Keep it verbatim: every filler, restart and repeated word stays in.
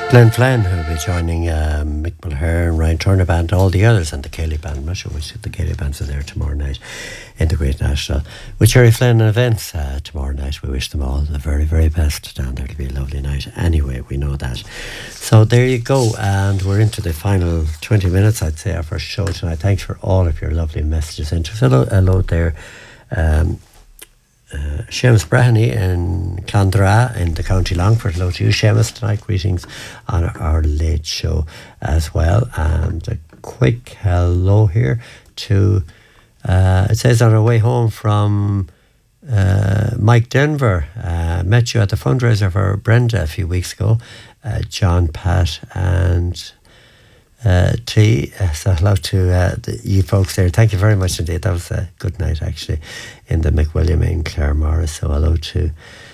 Glenn Flynn, who'll be joining um, Mick Mulher and Ryan Turner Band, all the others, and the Cayley Band. I'm not sure which of the Cayley Bands are there tomorrow night in the Great National. With Jerry Flynn and events uh, tomorrow night, we wish them all the very, very best down there. It'll be a lovely night anyway, we know that. So there you go, and we're into the final twenty minutes, I'd say, of our show tonight. Thanks for all of your lovely messages. And just hello, hello there. Um, Uh, Seamus Breheny in Clondra in the County Longford. Hello to you, Seamus, tonight. Greetings on our, our late show as well. And a quick hello here to, uh, it says on our way home from uh, Mike Denver. Uh, met you at the fundraiser for Brenda a few weeks ago. Uh, John, Pat and Uh, T. Uh, so hello to uh, the, you folks there. Thank you very much indeed. That was a good night actually in the McWilliam in Claremorris. So hello to